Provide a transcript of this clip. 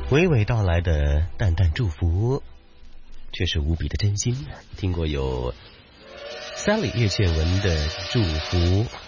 娓娓道来的淡淡祝福，却是无比的真心。听过有Sally 叶倩文的祝福，